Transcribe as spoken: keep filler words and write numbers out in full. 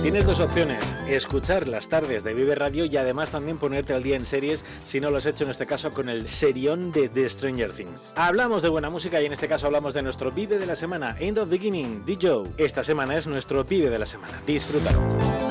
Tienes dos opciones, escuchar las tardes de Vive Radio y además también ponerte al día en series, si no lo has hecho en este caso con el serión de The Stranger Things. Hablamos de buena música y en este caso hablamos de nuestro Vive de la semana, End of Beginning, D. Joe. Esta semana es nuestro Vive de la semana. Disfrútalo.